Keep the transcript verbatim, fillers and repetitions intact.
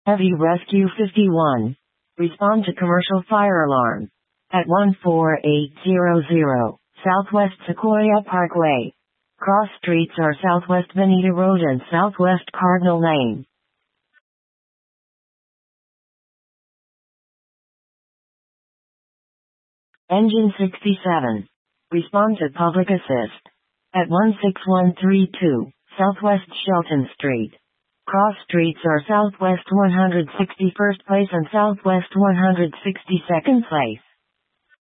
Heavy Rescue fifty-one. Respond to commercial fire alarm. At one four eight zero zero, Southwest Sequoia Parkway. Cross streets are Southwest Bonita Road and Southwest Cardinal Lane. Engine sixty-seven. Respond to public assist. At one six one three two, Southwest Shelton Street. Cross streets are Southwest one hundred sixty-first Place and Southwest one hundred sixty-second Place.